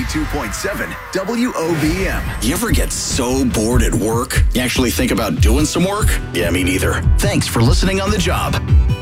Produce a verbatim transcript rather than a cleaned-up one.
ninety-two point seven W O B M. You ever get so bored at work, you actually think about doing some work? Yeah, me neither. Thanks for listening on the job.